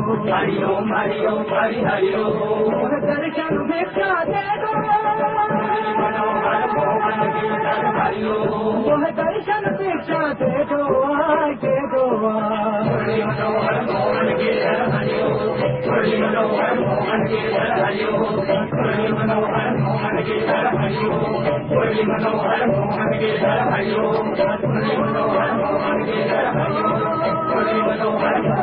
हरि ओम हरि ओम हरि हरि ओम दर्शन भिक्षा दे दो मनोहर मोहन गिरधर हरि ओम दर्शन भिक्षा दे दो के दो मुरली मनोहर मोहन गिरधर हरि ओम मुरली मनोहर मोहन गिरधर हरि ओम मुरली मनोहर मोहन गिरधर हरि ओम मुरली मनोहर मोहन गिरधर हरि ओम मुरली मनोहर मोहन गिरधर हरि ओम मुरली मनोहर